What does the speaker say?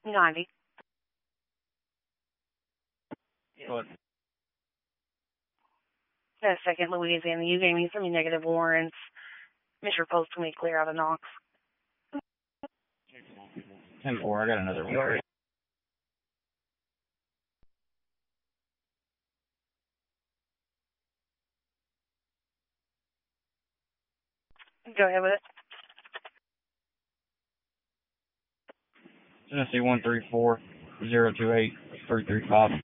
90. What? No, second, Louisiana. You gave me some negative warrants. Mr. Post told me to clear out of Knox. 10-4, I got another one. Go ahead with it. Tennessee 134-028-335.